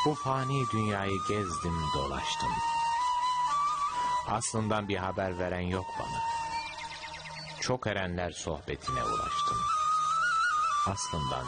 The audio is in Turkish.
Bu fani dünyayı gezdim dolaştım. Aslından bir haber veren yok bana. Çok erenler sohbetine ulaştım. Aslından